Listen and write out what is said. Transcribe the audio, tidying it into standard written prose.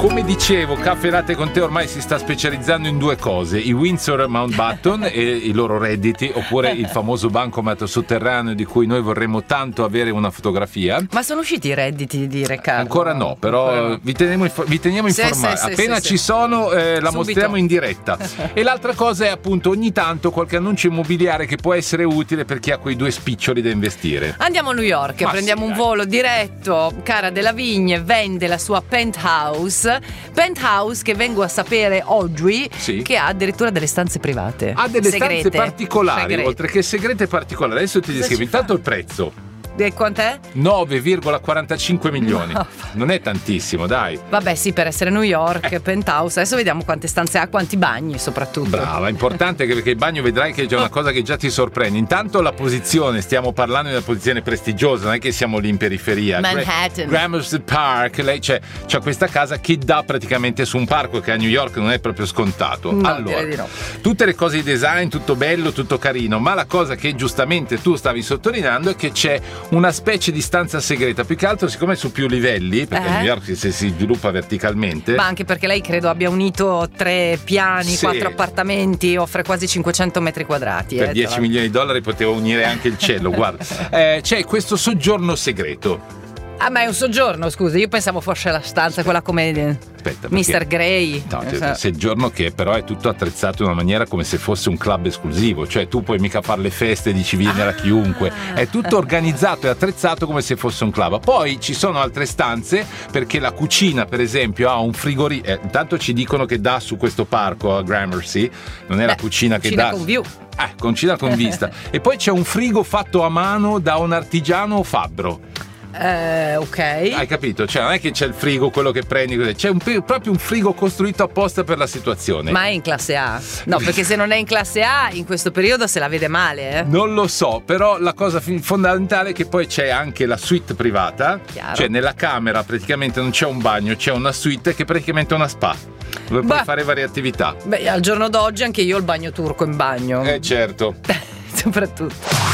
Come dicevo, Caffè Latte con te ormai si sta specializzando in due cose: i Windsor Mountbatten e i loro redditi, oppure il famoso bancomat sotterraneo di cui noi vorremmo tanto avere una fotografia. Ma sono usciti i redditi di Riccardo? Ancora no, però vi teniamo informati. Appena ci sono la mostriamo in diretta. E l'altra cosa è appunto ogni tanto qualche annuncio immobiliare che può essere utile per chi ha quei due spiccioli da investire. Andiamo a New York, prendiamo un volo diretto. Cara Delavigne vende la sua penthouse che vengo a sapere oggi che ha addirittura delle stanze private. Ha delle stanze particolari, segrete. oltre che segrete particolari. Adesso ti descrivo intanto il prezzo. E quant'è? 9,45 milioni. No. Non è tantissimo, dai. Vabbè, sì, per essere New York, penthouse. Adesso vediamo quante stanze ha, quanti bagni soprattutto. Brava, importante perché il bagno vedrai che c'è una cosa che già ti sorprende. Intanto la posizione, stiamo parlando di una posizione prestigiosa, non è che siamo lì in periferia. Manhattan. Gramercy Park, lei c'è questa casa che dà praticamente su un parco che a New York non è proprio scontato. No, allora, direi di no. Tutte le cose di design, tutto bello, tutto carino, ma la cosa che giustamente tu stavi sottolineando è che c'è una specie di stanza segreta, più che altro siccome su più livelli, perché New York si sviluppa verticalmente. Ma anche perché lei credo abbia unito 3 piani, 4 appartamenti, offre quasi 500 metri quadrati. Per 10 milioni di dollari potevo unire anche il cielo, guarda. C'è questo soggiorno segreto. Ah, ma è un soggiorno, scusa, io pensavo fosse la stanza quella come Mr. Grey. No, soggiorno che però è tutto attrezzato in una maniera come se fosse un club esclusivo, cioè tu puoi mica fare le feste e dici vieni a chiunque, è tutto organizzato e attrezzato come se fosse un club. Poi ci sono altre stanze, perché la cucina per esempio ha un frigorifero, intanto ci dicono che dà su questo parco a Gramercy, non è la cucina che dà con view. Cucina con vista. E poi c'è un frigo fatto a mano da un artigiano fabbro. Ok. Hai capito? Cioè non è che c'è il frigo, quello che prendi, c'è proprio un frigo costruito apposta per la situazione. Ma è in classe A? No, perché se non è in classe A in questo periodo se la vede male, Non lo so, però la cosa fondamentale è che poi c'è anche la suite privata. Chiaro. Cioè nella camera praticamente non c'è un bagno, c'è una suite che è praticamente una spa, dove puoi fare varie attività. Beh, al giorno d'oggi anche io ho il bagno turco in bagno. Certo. Soprattutto.